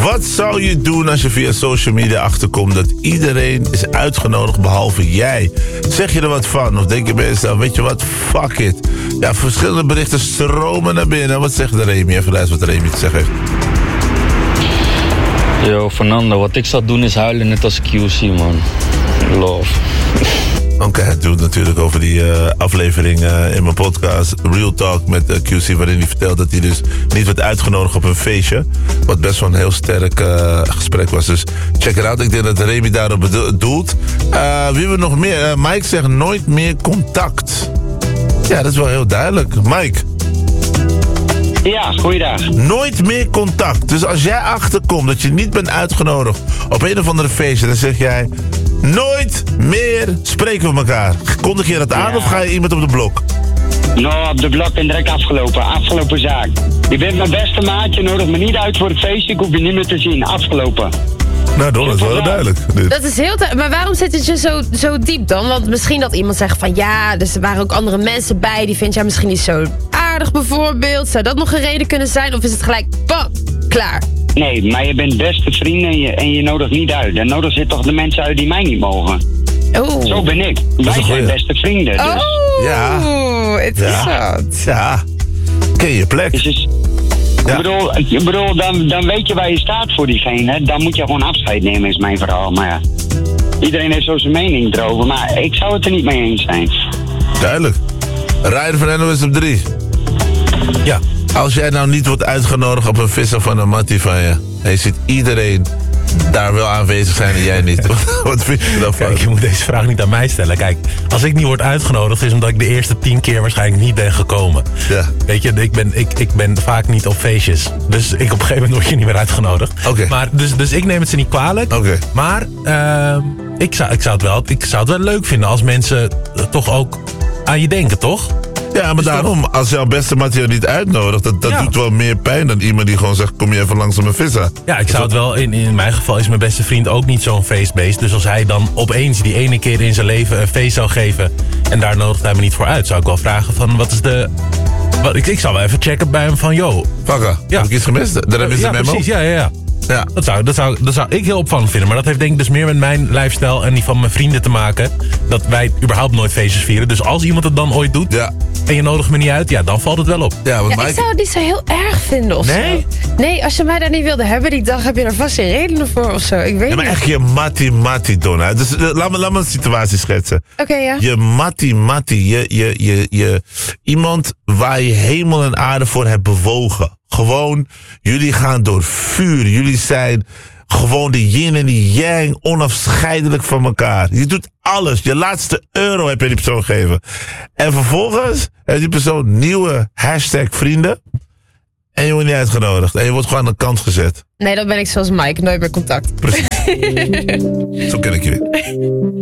Wat zou je doen als je via social media achterkomt dat iedereen is uitgenodigd behalve jij? Zeg je er wat van? Of denk je bij jezelf, weet je wat, fuck it. Ja, verschillende berichten stromen naar binnen. Wat zegt de Remy? Even luisteren wat Remy te zeggen heeft. Yo, Fernando, wat ik zou doen is huilen net als QC, man. Love. Oké, het doet natuurlijk over die aflevering in mijn podcast Real Talk met QC, waarin hij vertelt dat hij dus niet werd uitgenodigd op een feestje. Wat best wel een heel sterk gesprek was. Dus check it out. Ik denk dat Remy daarop doelt. Wie hebben we nog meer? Mike zegt nooit meer contact. Ja, dat is wel heel duidelijk. Mike. Ja, goeiedag. Nooit meer contact. Dus als jij achterkomt dat je niet bent uitgenodigd op een of andere feestje, dan zeg jij nooit meer spreken we elkaar. Kondig je dat aan of ga je iemand op de blok? Nou, op de blok en direct afgelopen zaak. Je bent mijn beste maat, je nodigt me niet uit voor het feestje, ik hoef je niet meer te zien. Afgelopen. Nou, dat is wel heel duidelijk. Dat is heel maar waarom zit het je zo diep dan? Want misschien dat iemand zegt van ja, dus er waren ook andere mensen bij, die vind jij misschien niet zo aardig bijvoorbeeld. Zou dat nog een reden kunnen zijn? Of is het gelijk, bam, klaar? Nee, maar je bent beste vrienden en je nodigt niet uit. Dan nodig je toch de mensen uit die mij niet mogen. Oh. Zo ben ik. Wij zijn beste vrienden. Dus. Oh, ja. Interessant. Ja. Ken je plek. Dus ja. Ik bedoel, dan weet je waar je staat voor diegene. Dan moet je gewoon afscheid nemen, is mijn verhaal. Maar ja, iedereen heeft zo zijn mening erover. Maar ik zou het er niet mee eens zijn. Duidelijk. Rijder van NOS op 3. Ja. Als jij nou niet wordt uitgenodigd op een visser van een mattie van je, en je ziet iedereen daar wel aanwezig zijn en jij niet. Wat vind je dan van? Kijk, je moet deze vraag niet aan mij stellen. Kijk, als ik niet word uitgenodigd, is omdat ik de eerste 10 keer waarschijnlijk niet ben gekomen. Ja. Weet je, ik ben vaak niet op feestjes. Dus op een gegeven moment word je niet meer uitgenodigd. Oké. Maar dus ik neem het ze niet kwalijk. Oké. Maar ik zou het wel leuk vinden als mensen toch ook aan je denken, toch? Ja, maar daarom, als jouw beste Matteo niet uitnodigt, dat doet wel meer pijn dan iemand die gewoon zegt, kom je even langs om een visser. Ja, ik zou het wel, in mijn geval is mijn beste vriend ook niet zo'n feestbeest. Dus als hij dan opeens die ene keer in zijn leven een feest zou geven en daar nodigt hij me niet voor uit, zou ik wel vragen van, wat is de... Ik zou wel even checken bij hem van, yo. Vakka, Ja. heb ik iets gemist? Daar hebben ze memo. Precies, ja. Ja. Dat zou ik heel opvallend vinden. Maar dat heeft denk ik dus meer met mijn lifestyle en die van mijn vrienden te maken. Dat wij überhaupt nooit feestjes vieren. Dus als iemand het dan ooit doet en je nodigt me niet uit, ja, dan valt het wel op. Ja, want Ik zou het niet zo heel erg vinden of Nee? zo. Nee, als je mij daar niet wilde hebben die dag, heb je er vast een reden voor of zo. Ik weet Ja, maar niet. echt je matti, Donna. Dus laat me een situatie schetsen. Oké, ja. Je matti. Je iemand waar je hemel en aarde voor hebt bewogen. Gewoon, jullie gaan door vuur. Jullie zijn gewoon de yin en de yang, onafscheidelijk van elkaar. Je doet alles. Je laatste euro heb je die persoon gegeven. En vervolgens heeft die persoon nieuwe #vrienden. En je wordt niet uitgenodigd. En je wordt gewoon aan de kant gezet. Nee, dan ben ik zoals Mike, nooit meer contact. Precies. Zo ken ik je weer.